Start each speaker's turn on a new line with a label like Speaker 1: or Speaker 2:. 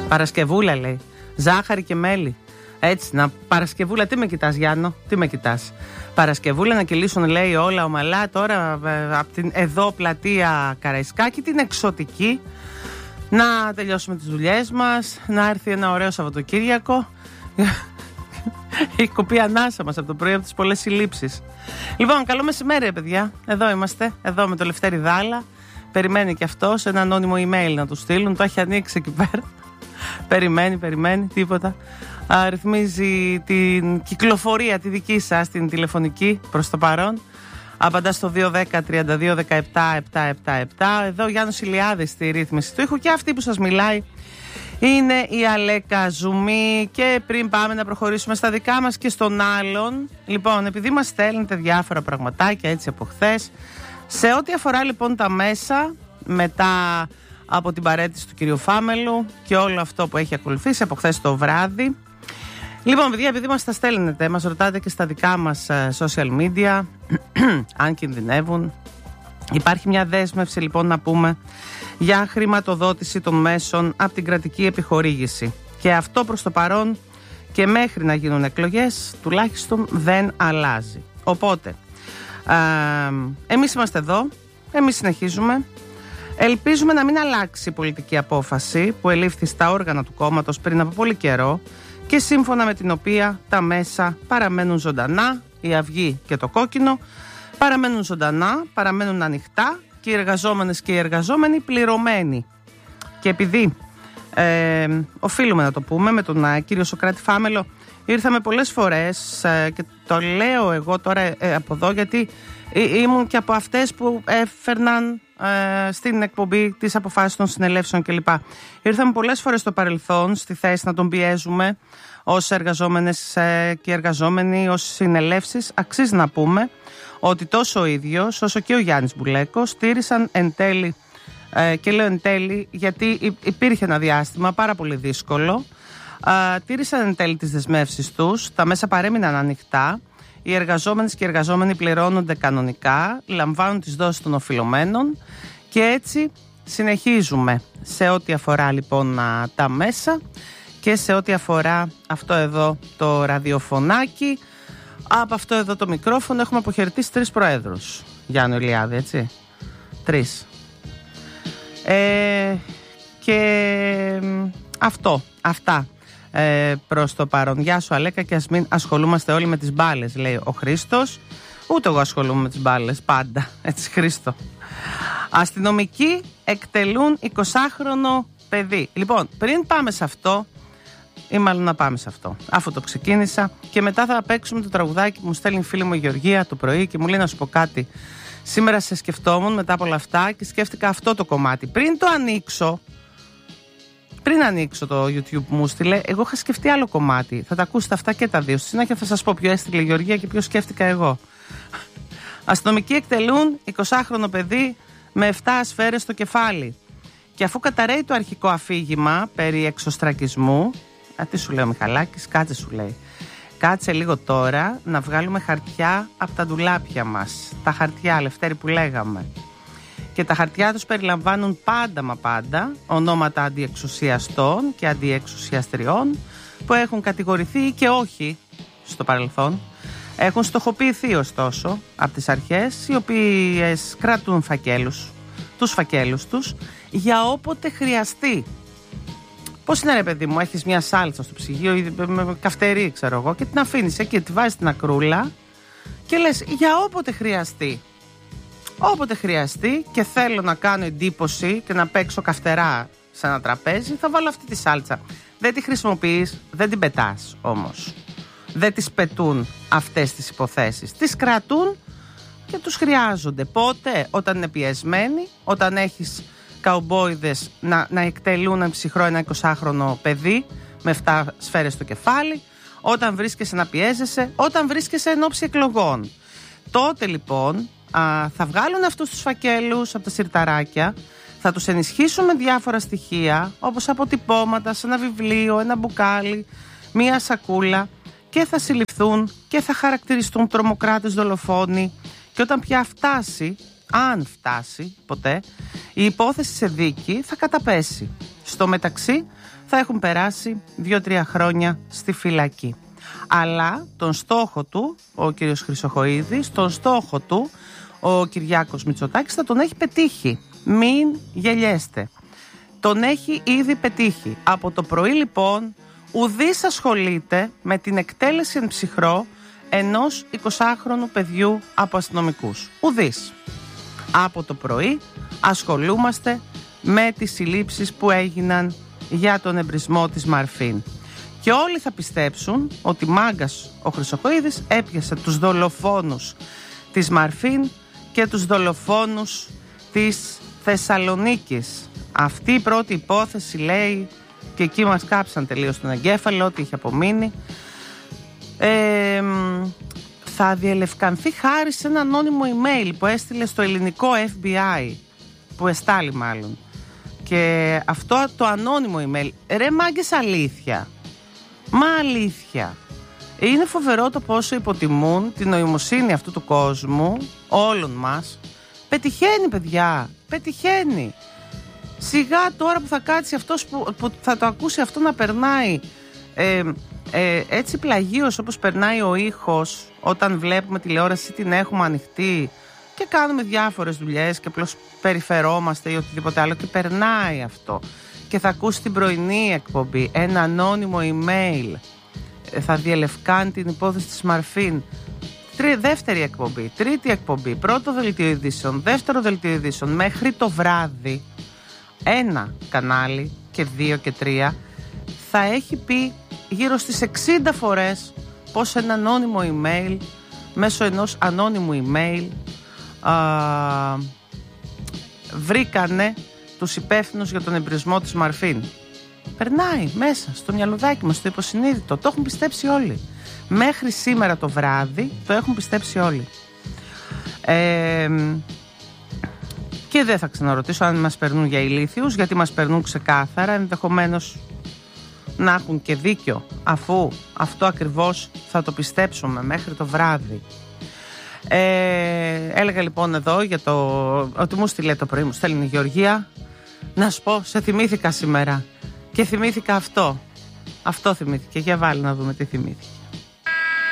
Speaker 1: Παρασκευούλα λέει. Ζάχαρη και μέλι. Έτσι, να Παρασκευούλα, τι με κοιτάς Γιάννο, τι με κοιτάς. Παρασκευούλα να κυλήσουν λέει όλα ομαλά τώρα από την εδώ πλατεία Καραϊσκάκη, την εξωτική. Να τελειώσουμε τις δουλειές μας, να έρθει ένα ωραίο Σαββατοκύριακο. Έχει κοπεί ανάσα μας από το πρωί από τις πολλές συλλήψεις. Λοιπόν, καλό μεσημέρι παιδιά. Εδώ είμαστε, εδώ με το Λευτέρη Δάλα. Περιμένει και αυτός ένα ανώνυμο email να του στείλουν. Το έχει ανοίξει εκεί πέρα. Περιμένει, τίποτα. Ρυθμίζει την κυκλοφορία τη δική σας, την τηλεφωνική προς το παρόν. Απαντά στο 210-32-17-777. Εδώ ο Γιάννος Ηλιάδης στη ρύθμιση του ήχου και αυτή που σας μιλάει είναι η Αλέκα Ζουμή. Και πριν πάμε να προχωρήσουμε στα δικά μας και στον άλλον, λοιπόν, επειδή μας στέλνετε διάφορα πραγματάκια έτσι από χθες, σε ό,τι αφορά λοιπόν τα μέσα μετά από την παρέτηση του κυρίου Φάμελου και όλο αυτό που έχει ακολουθήσει από χθες το βράδυ. Λοιπόν, παιδιά, επειδή μας τα στέλνετε, μας ρωτάτε και στα δικά μας social media αν κινδυνεύουν. Υπάρχει μια δέσμευση λοιπόν να πούμε για χρηματοδότηση των μέσων από την κρατική επιχορήγηση. Και αυτό προς το παρόν και μέχρι να γίνουν εκλογές τουλάχιστον δεν αλλάζει. Οπότε, εμείς είμαστε εδώ, εμείς συνεχίζουμε. Ελπίζουμε να μην αλλάξει η πολιτική απόφαση που ελήφθη στα όργανα του κόμματος πριν από πολύ καιρό και σύμφωνα με την οποία τα μέσα παραμένουν ζωντανά, η Αυγή και το Κόκκινο παραμένουν ζωντανά, παραμένουν ανοιχτά και οι εργαζόμενες και οι εργαζόμενοι πληρωμένοι. Και επειδή οφείλουμε να το πούμε με τον κύριο Σωκράτη Φάμελο, ήρθαμε πολλές φορές και το λέω εγώ τώρα από εδώ γιατί ήμουν και από αυτές που έφερναν στην εκπομπή τις αποφάσεις των συνελεύσεων κλπ. Ήρθαμε πολλές φορές στο παρελθόν στη θέση να τον πιέζουμε ως εργαζόμενες και εργαζόμενοι, ως συνελεύσεις. Αξίζει να πούμε ότι τόσο ο ίδιος όσο και ο Γιάννης Μπουλέκος στήρισαν εν τέλει, και λέω εν τέλει γιατί υπήρχε ένα διάστημα πάρα πολύ δύσκολο, τήρησαν εν τέλει τις δεσμεύσεις τους, τα μέσα παρέμειναν ανοιχτά. Οι εργαζόμενες και οι εργαζόμενοι πληρώνονται κανονικά, λαμβάνουν τις δόσεις των οφειλωμένων και έτσι συνεχίζουμε σε ό,τι αφορά λοιπόν τα μέσα και σε ό,τι αφορά αυτό εδώ το ραδιοφωνάκι. Από αυτό εδώ το μικρόφωνο έχουμε αποχαιρετήσει 3 προέδρους. Γιάννη Ηλιάδη, έτσι. 3. Και αυτά. Προς το παρόν. Γεια σου Αλέκα, και ας μην ασχολούμαστε όλοι με τις μπάλες, λέει ο Χρήστος. Ούτε εγώ ασχολούμαι με τις μπάλες, πάντα. Έτσι, Χρήστο. Αστυνομικοί εκτελούν 20χρονο παιδί. Λοιπόν, πριν πάμε σε αυτό, ή μάλλον να πάμε σε αυτό, αφού το ξεκίνησα, και μετά θα παίξουμε το τραγουδάκι που μου στέλνει η φίλη μου η Γεωργία το πρωί και μου λέει να σου πω κάτι. Σήμερα σε σκεφτόμουν μετά από όλα αυτά και σκέφτηκα αυτό το κομμάτι. Πριν ανοίξω το YouTube μου στείλε, εγώ είχα σκεφτεί άλλο κομμάτι. Θα τα ακούσετε αυτά και τα δύο. Στη συνέχεια θα σας πω ποιο έστειλε η Γεωργία και ποιο σκέφτηκα εγώ. Αστυνομικοί εκτελούν 20χρονο παιδί με 7 σφαίρες στο κεφάλι. Και αφού καταραίει το αρχικό αφήγημα περί εξωστρακισμού, τι σου λέει ο Μιχαλάκης, κάτσε σου λέει. Κάτσε λίγο τώρα να βγάλουμε χαρτιά από τα ντουλάπια μας. Τα χαρτιά, Λευτέρη, που λέγαμε. Και τα χαρτιά τους περιλαμβάνουν πάντα μα πάντα ονόματα αντιεξουσιαστών και αντιεξουσιαστριών που έχουν κατηγορηθεί ή και όχι στο παρελθόν. Έχουν στοχοποιηθεί ωστόσο από τις αρχές, οι οποίες κρατούν τους φακέλους τους για όποτε χρειαστεί. Πώς είναι ρε παιδί μου, έχεις μια σάλτσα στο ψυγείο ή καυτερή ξέρω εγώ και την αφήνεις εκεί, τη βάζεις στην ακρούλα και λες για όποτε χρειαστεί. Όποτε χρειαστεί και θέλω να κάνω εντύπωση και να παίξω καυτερά σε ένα τραπέζι, θα βάλω αυτή τη σάλτσα. Δεν τη χρησιμοποιείς, δεν την πετάς όμως. Δεν τις πετούν αυτές τις υποθέσεις. Τις κρατούν και τους χρειάζονται. Πότε? Όταν είναι πιεσμένοι, όταν έχεις καουμπόιδες να εκτελούν ένα ψυχρό ένα 20χρονο παιδί με 7 σφαίρες στο κεφάλι, όταν βρίσκεσαι να πιέζεσαι, όταν βρίσκεσαι εν ώψη εκλογών. Τότε λοιπόν θα βγάλουν αυτούς τους φακέλους από τα συρταράκια, θα τους ενισχύσουν με διάφορα στοιχεία όπως αποτυπώματα σε ένα βιβλίο, ένα μπουκάλι, μία σακούλα και θα συλληφθούν και θα χαρακτηριστούν τρομοκράτες, δολοφόνοι και όταν πια φτάσει, αν φτάσει ποτέ, η υπόθεση σε δίκη θα καταπέσει. Στο μεταξύ θα έχουν περάσει 2-3 χρόνια στη φυλακή. Αλλά τον στόχο του, ο κύριος Χρυσοχοΐδης, τον στόχο του ο Κυριάκος Μητσοτάκης θα τον έχει πετύχει. Μην γελιέστε. Τον έχει ήδη πετύχει. Από το πρωί λοιπόν ουδής ασχολείται με την εκτέλεση εν ψυχρό ενός 20χρονου παιδιού από αστυνομικούς. Ουδής. Από το πρωί ασχολούμαστε με τις συλλήψεις που έγιναν για τον εμπρισμό της Μαρφίν. Και όλοι θα πιστέψουν ότι μάγκας ο Χρυσοχοΐδης έπιασε τους δολοφόνους της Μαρφίν και τους δολοφόνους της Θεσσαλονίκης. Αυτή η πρώτη υπόθεση, λέει, και εκεί μας κάψαν τελείως τον εγκέφαλο, ό,τι είχε απομείνει, θα διελευκανθεί χάρη σε ένα ανώνυμο email που έστειλε στο ελληνικό FBI, που εστάλει μάλλον. Και αυτό το ανώνυμο email, ρε μάγκες, αλήθεια. Μα αλήθεια. Είναι φοβερό το πόσο υποτιμούν την νοημοσύνη αυτού του κόσμου, όλων μας. Πετυχαίνει, παιδιά, πετυχαίνει. Σιγά τώρα που θα κάτσει αυτός που θα το ακούσει αυτό να περνάει έτσι πλαγίως όπως περνάει ο ήχος όταν βλέπουμε τηλεόραση, την έχουμε ανοιχτή και κάνουμε διάφορες δουλειές και απλώς περιφερόμαστε ή οτιδήποτε άλλο, και περνάει αυτό και θα ακούσει την πρωινή εκπομπή ένα ανώνυμο email, θα διελευκάνει την υπόθεση της Μαρφίν. Δεύτερη εκπομπή, τρίτη εκπομπή, πρώτο δελτίο ειδήσεων, δεύτερο δελτίο ειδήσεων, μέχρι το βράδυ ένα κανάλι και 2 και 3 θα έχει πει γύρω στις 60 φορές πως ένα ανώνυμο email, μέσω ενός ανώνυμου email βρήκανε τους υπεύθυνους για τον εμπρισμό της Μαρφίν. Περνάει μέσα στο μυαλουδάκι μας, στο υποσυνείδητο, το έχουν πιστέψει όλοι. Μέχρι σήμερα το βράδυ το έχουν πιστέψει όλοι. Και δεν θα ξαναρωτήσω αν μας περνούν για ηλίθιους, γιατί μας περνούν ξεκάθαρα, ενδεχομένως να έχουν και δίκιο, αφού αυτό ακριβώς θα το πιστέψουμε μέχρι το βράδυ. Έλεγα λοιπόν εδώ για το ότι μου στείλε το πρωί, μου στέλνει η Γεωργία, να σου πω, σε θυμήθηκα σήμερα και θυμήθηκα αυτό θυμήθηκε, για βάλει να δούμε τι θυμήθηκε.